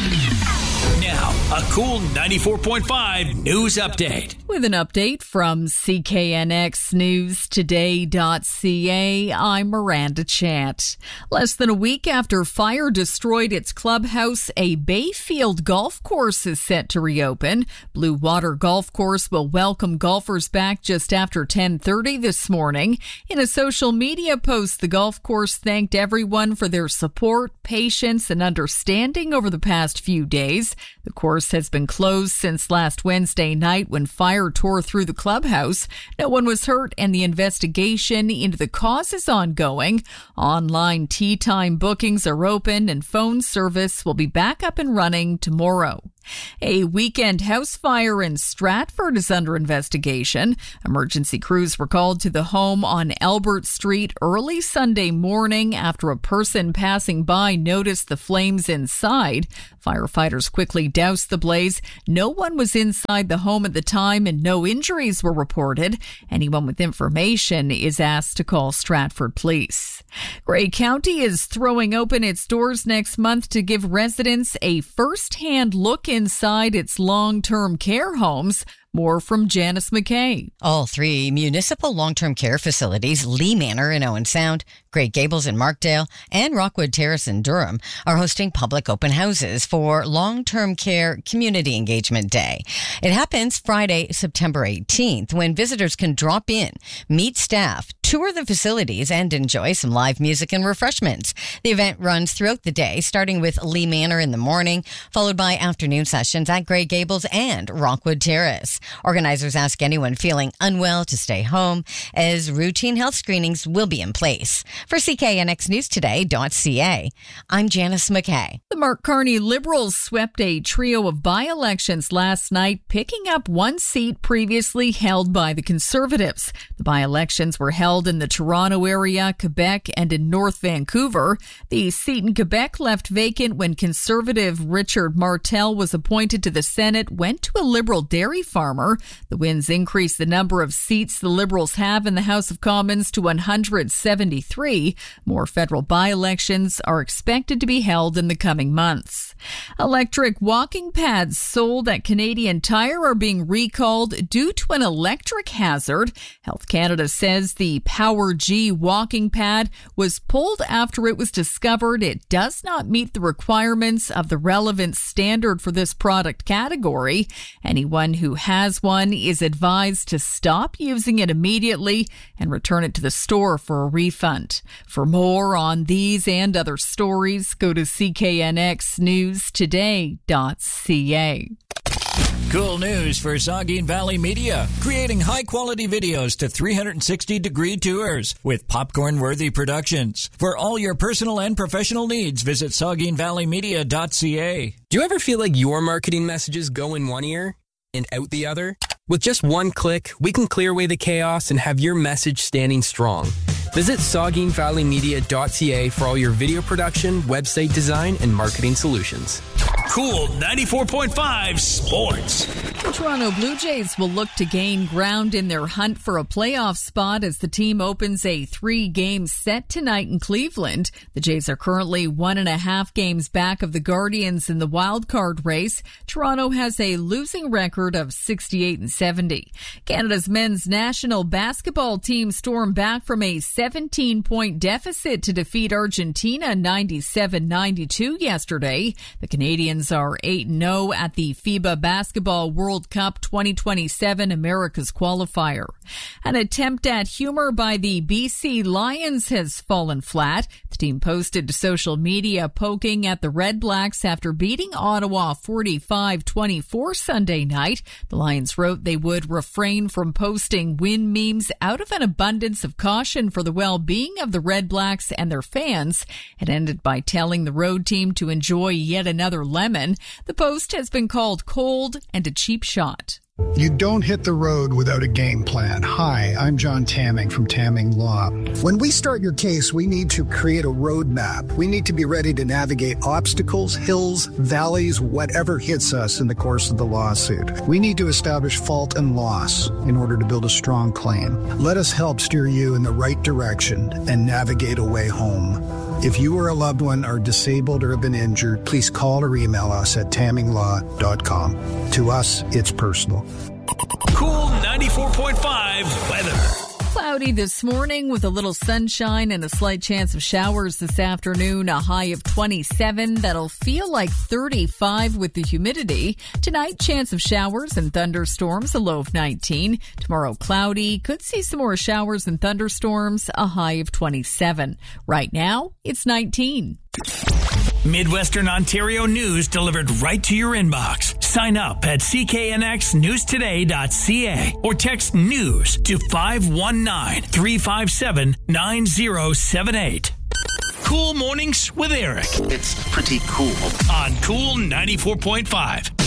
Now, a cool 94.5 news update. With an update from CKNXNewsToday.ca, I'm Miranda Chant. Less than a week after fire destroyed its clubhouse, a Bayfield golf course is set to reopen. Blue Water Golf Course will welcome golfers back just after 10:30 this morning. In a social media post, the golf course thanked everyone for their support, patience, and understanding over the past few days. The course has been closed since last Wednesday night when fire tore through the clubhouse. No one was hurt, and the investigation into the cause is ongoing. Online tee time bookings are open, and phone service will be back up and running tomorrow. A weekend house fire in Stratford is under investigation. Emergency crews were called to the home on Albert Street early Sunday morning after a person passing by noticed the flames inside. Firefighters quickly doused the blaze. No one was inside the home at the time and no injuries were reported. Anyone with information is asked to call Stratford Police. Grey County is throwing open its doors next month to give residents a first-hand look inside its long-term care homes. More from Janice McKay. All three municipal long-term care facilities, Lee Manor in Owen Sound, Great Gables in Markdale, and Rockwood Terrace in Durham, are hosting public open houses for Long-Term Care Community Engagement Day. It happens Friday, September 18th, when visitors can drop in, meet staff, tour the facilities, and enjoy some live music and refreshments. The event runs throughout the day, starting with Lee Manor in the morning, followed by afternoon sessions at Great Gables and Rockwood Terrace. Organizers ask anyone feeling unwell to stay home, as routine health screenings will be in place. For CKNXNewsToday.ca, I'm Janice McKay. The Mark Carney Liberals swept a trio of by-elections last night, picking up one seat previously held by the Conservatives. The by-elections were held in the Toronto area, Quebec, and in North Vancouver. The seat in Quebec, left vacant when Conservative Richard Martel was appointed to the Senate, went to a Liberal dairy farmer. The wins increased the number of seats the Liberals have in the House of Commons to 173. More federal by-elections are expected to be held in the coming months. Electric walking pads sold at Canadian Tire are being recalled due to an electric hazard. Health Canada says the Power G walking pad was pulled after it was discovered it does not meet the requirements of the relevant standard for this product category. Anyone who has one is advised to stop using it immediately and return it to the store for a refund. For more on these and other stories, go to CKNXNewsToday.ca. Cool news for Saugeen Valley Media. Creating high-quality videos to 360-degree tours with popcorn-worthy productions. For all your personal and professional needs, visit SaugeenValleyMedia.ca. Do you ever feel like your marketing messages go in one ear and out the other? With just one click, we can clear away the chaos and have your message standing strong. Visit SaugeenValleyMedia.ca for all your video production, website design, and marketing solutions. Cool 94.5 Sports. The Toronto Blue Jays will look to gain ground in their hunt for a playoff spot as the team opens a 3-game set tonight in Cleveland. The Jays are currently 1.5 games back of the Guardians in the wild card race. Toronto has a losing record of 68-70. Canada's men's national basketball team stormed back from a 17-point deficit to defeat Argentina 97-92 yesterday. The Canadians are 8-0 at the FIBA Basketball World Cup 2027 America's qualifier. An attempt at humor by the BC Lions has fallen flat. The team posted to social media poking at the Red Blacks after beating Ottawa 45-24 Sunday night. The Lions wrote they would refrain from posting win memes out of an abundance of caution for the well-being of the Red Blacks and their fans. It ended by telling the road team to enjoy yet another lemon. The post has been called cold and a cheap shot. You don't hit the road without a game plan. Hi, I'm John Tamming from Tamming Law. When we start your case, we need to create a roadmap. We need to be ready to navigate obstacles, hills, valleys, whatever hits us in the course of the lawsuit. We need to establish fault and loss in order to build a strong claim. Let us help steer you in the right direction and navigate a way home. If you or a loved one are disabled or have been injured, please call or email us at tamminglaw.com. To us, it's personal. Cool 94.5 weather. Cloudy this morning with a little sunshine and a slight chance of showers this afternoon. A high of 27. That'll feel like 35 with the humidity. Tonight, chance of showers and thunderstorms, a low of 19. Tomorrow, cloudy. Could see some more showers and thunderstorms, a high of 27. Right now, it's 19. Midwestern Ontario news delivered right to your inbox. Sign up at cknxnewstoday.ca or text news to 519-357-9078. Cool Mornings with Eric. It's pretty cool. On Cool 94.5.